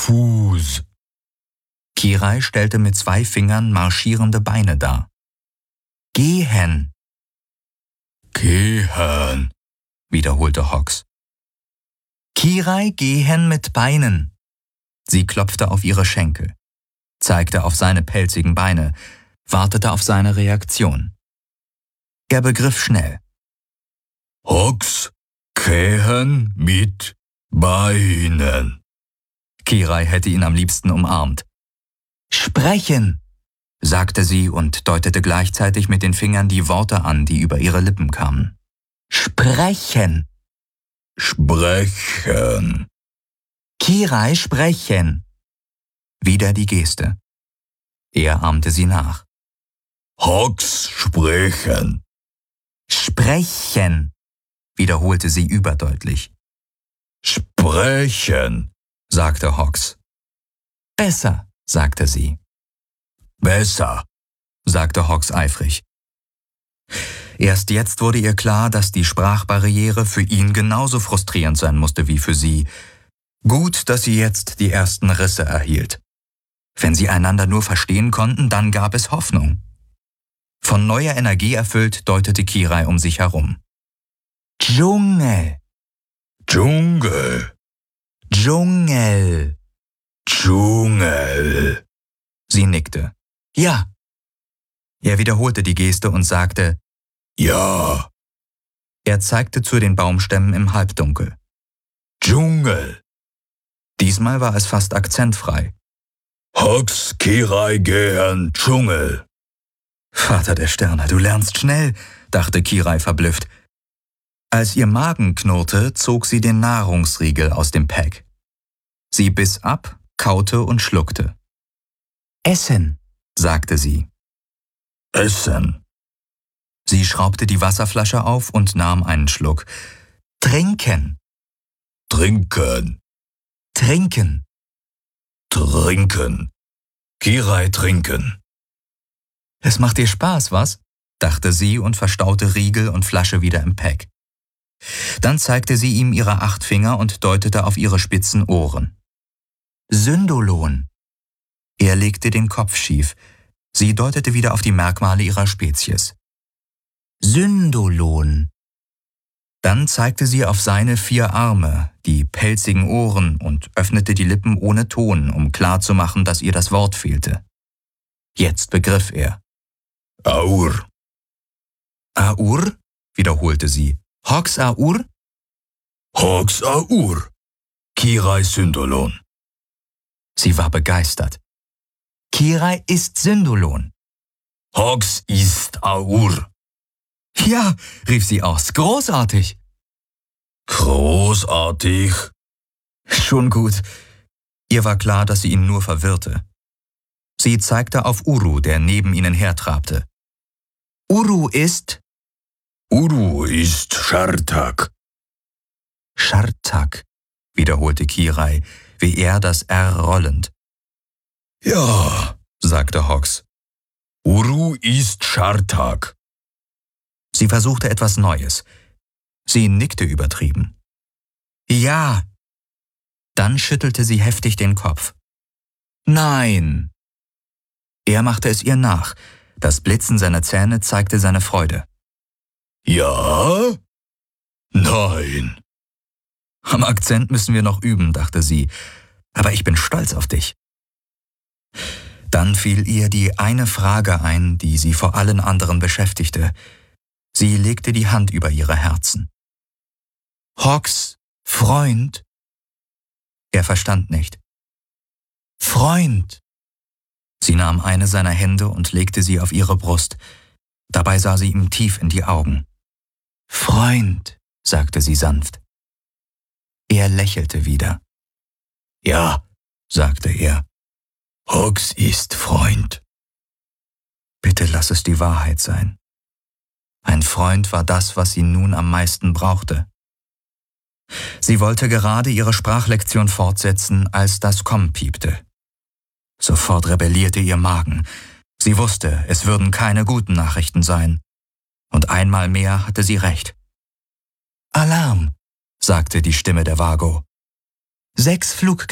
Fuß. Kirai stellte mit 2 Fingern marschierende Beine dar. Gehen. Gehen, wiederholte Hox. Kirai, gehen mit Beinen. Sie klopfte auf ihre Schenkel, zeigte auf seine pelzigen Beine, wartete auf seine Reaktion. Er begriff schnell. Hox, gehen mit Beinen. Kirai hätte ihn am liebsten umarmt. Sprechen, sagte sie und deutete gleichzeitig mit den Fingern die Worte an, die über ihre Lippen kamen. Sprechen. Sprechen. Kirai, sprechen. Wieder die Geste. Er ahmte sie nach. Hox, sprechen. Sprechen, wiederholte sie überdeutlich. Sprechen, sagte Hox. Besser, sagte sie. Besser, sagte Hox eifrig. Erst jetzt wurde ihr klar, dass die Sprachbarriere für ihn genauso frustrierend sein musste wie für sie. Gut, dass sie jetzt die ersten Risse erhielt. Wenn sie einander nur verstehen konnten, dann gab es Hoffnung. Von neuer Energie erfüllt deutete Kirai um sich herum. Dschungel. Dschungel. Dschungel. Dschungel. Sie nickte. Ja. Er wiederholte die Geste und sagte, ja. Er zeigte zu den Baumstämmen im Halbdunkel. Dschungel. Diesmal war es fast akzentfrei. Hox, Kirai, gehen, Dschungel. Vater der Sterne, du lernst schnell, dachte Kirai verblüfft. Als ihr Magen knurrte, zog sie den Nahrungsriegel aus dem Pack. Sie biss ab, kaute und schluckte. Essen, sagte sie. Essen. Sie schraubte die Wasserflasche auf und nahm einen Schluck. Trinken. Trinken. Trinken. Trinken. Kirai, trinken. Es macht dir Spaß, was? Dachte sie und verstaute Riegel und Flasche wieder im Pack. Dann zeigte sie ihm ihre 8 Finger und deutete auf ihre spitzen Ohren. Syndolon. Er legte den Kopf schief. Sie deutete wieder auf die Merkmale ihrer Spezies. Syndolon. Dann zeigte sie auf seine 4 Arme, die pelzigen Ohren und öffnete die Lippen ohne Ton, um klarzumachen, dass ihr das Wort fehlte. Jetzt begriff er. Aur. Aur? Wiederholte sie. Hox Aur? Hox Aur. Kirai Syndolon. Sie war begeistert. Kirai ist Syndolon. Hox ist Aur. Ja, rief sie aus. Großartig. Großartig. Schon gut. Ihr war klar, dass sie ihn nur verwirrte. Sie zeigte auf Uru, der neben ihnen hertrabte. Uru ist... Uru ist Shartak. Shartak, wiederholte Kirai, wie er das R rollend. Ja, sagte Hox. Uru ist Shartak. Sie versuchte etwas Neues. Sie nickte übertrieben. Ja. Dann schüttelte sie heftig den Kopf. Nein. Er machte es ihr nach. Das Blitzen seiner Zähne zeigte seine Freude. Ja? Nein. Am Akzent müssen wir noch üben, dachte sie. Aber ich bin stolz auf dich. Dann fiel ihr die eine Frage ein, die sie vor allen anderen beschäftigte. Sie legte die Hand über ihre Herzen. Hox, Freund? Er verstand nicht. Freund! Sie nahm eine seiner Hände und legte sie auf ihre Brust. Dabei sah sie ihm tief in die Augen. Freund, sagte sie sanft. Er lächelte wieder. Ja, sagte er. Hox ist Freund. Bitte lass es die Wahrheit sein. Ein Freund war das, was sie nun am meisten brauchte. Sie wollte gerade ihre Sprachlektion fortsetzen, als das Komm piepte. Sofort rebellierte ihr Magen. Sie wusste, es würden keine guten Nachrichten sein. Und einmal mehr hatte sie recht. Alarm, sagte die Stimme der Vago. 6